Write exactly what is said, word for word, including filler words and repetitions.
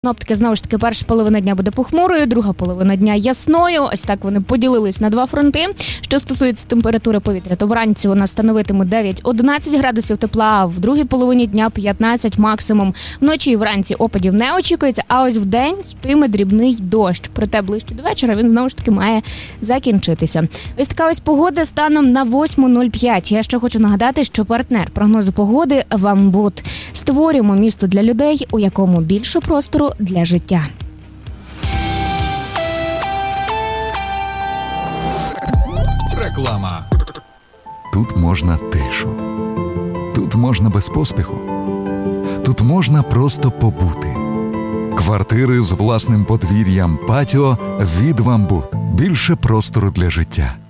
Синоптики, знову ж таки, перша половина дня буде похмурою, друга половина дня ясною. Ось так вони поділились на два фронти. Що стосується температури повітря, то вранці вона становитиме дев'ять-одинадцять градусів тепла, а в другій половині дня п'ятнадцять максимум. Вночі і вранці опадів не очікується, а ось вдень йтиме дрібний дощ. Проте ближче до вечора він знову ж таки має закінчитися. Ось така ось погода станом на восьма нуль п'ять. Я ще хочу нагадати, що партнер прогнозу погоди «Вамбут». Створюємо місто для людей, у якому більше простору для життя. Реклама. Тут можна тишу. Тут можна без поспіху. Тут можна просто побути. Квартири з власним подвір'ям, патіо від «Вамбут». Більше простору для життя.